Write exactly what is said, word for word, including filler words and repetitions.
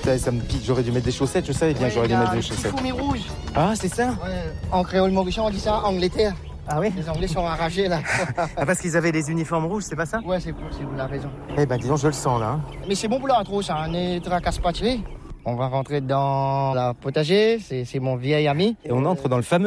putain, ça me pique. J'aurais dû mettre des chaussettes, je savais bien Ouais, que j'aurais dû il y a mettre des un petit chaussettes. fourmi rouge. Ah, c'est ça? Ouais, en créole mauricien, on dit ça Angleterre. Ah oui? Les Anglais sont enragés là. Ah, parce qu'ils avaient les uniformes rouges, c'est pas ça? Ouais, c'est possible, vous avez raison. Eh ben, disons, je le sens là. Hein. Mais c'est bon pour la retrousse, ça, on est tracasse pas tiré. On va rentrer dans la potager, c'est c'est mon vieil ami. Et on entre dans le fameux